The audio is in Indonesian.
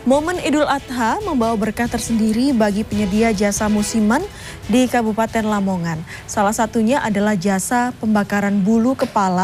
Momen Idul Adha membawa berkah tersendiri bagi penyedia jasa musiman di Kabupaten Lamongan. Salah satunya adalah jasa pembakaran bulu kepala